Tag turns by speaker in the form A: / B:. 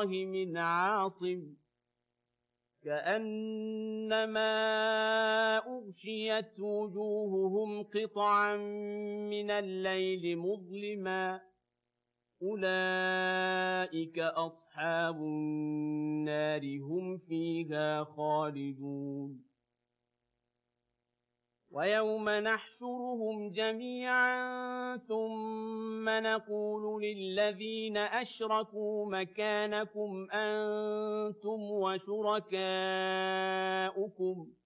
A: الله من عاصم كأنما أغشيت وجوههم قطعا من الليل مظلما أولئك أصحاب النار هم فيها خالدون ويوم نحشرهم جميعا ثم نقول للذين أشركوا مكانكم أنتم وشركاؤكم